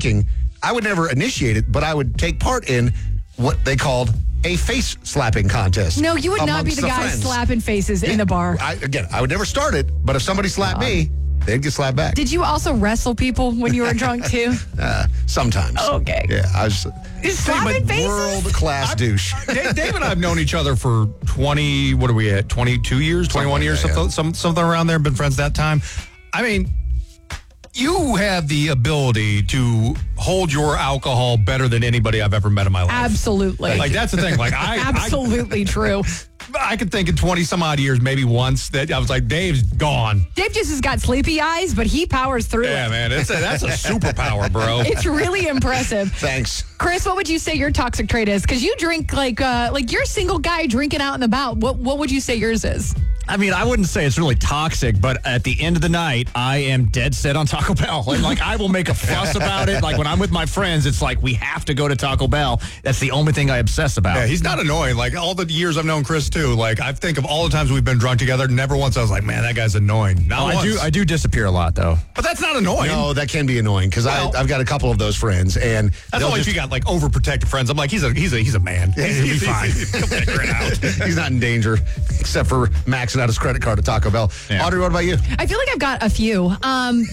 drinking, I would never initiate it, but I would take part in what they called a face slapping contest. No, you would not be the guy friends. slapping faces in the bar. I would never start it, but if somebody slapped me, they'd get slapped back. Did you also wrestle people when you were drunk too? Sometimes. Okay. Yeah, I was slapping faces? world-class douche. Dave and I have known each other for 20, what are we at, 22 years, 21 years, something around there, been friends that time. I mean, you have the ability to hold your alcohol better than anybody I've ever met in my life. Absolutely. Like, that's the thing. Like, Absolutely true. I could think in 20 some odd years, maybe once, that I was like, Dave's gone. Dave just has got sleepy eyes, but he powers through Yeah, it. man. That's a superpower, bro. It's really impressive. Thanks. Chris, what would you say your toxic trait is? Because you drink like you're a single guy drinking out and about. What would you say yours is? I mean, I wouldn't say it's really toxic, but at the end of the night, I am dead set on Taco Bell. And like, I will make a fuss about it. Like, when I'm with my friends, it's like, we have to go to Taco Bell. That's the only thing I obsess about. Yeah, he's not annoying. Like, all the years I've known Chris, too, like, I think of all the times we've been drunk together, never once I was like, man, that guy's annoying. Not once. I do disappear a lot, though. But that's not annoying. No, that can be annoying because I've got a couple of those friends, and that's only if you got like overprotective friends. I'm like, he's a man. He'll be fine. He'll figure it out. He's not in danger, except for maxing out his credit card at Taco Bell. Yeah. Audrey, what about you? I feel like I've got a few. But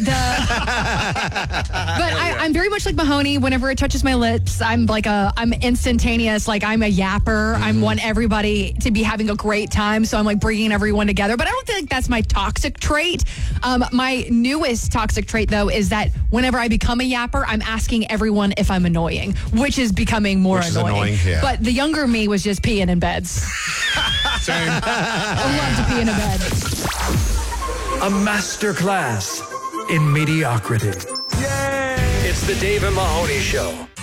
I'm very much like Mahoney. Whenever it touches my lips, I'm instantaneous. Like, I'm a yapper. I want everybody to be having a great time. So I'm like bringing everyone together. But I don't think that's my toxic trait. My newest toxic trait, though, is that whenever I become a yapper, I'm asking everyone if I'm annoying, which is becoming more annoying. Yeah. But the younger me was just peeing in beds. Same. I love to pee in a bed. A masterclass in mediocrity. Yay! It's the Dave and Mahoney Show.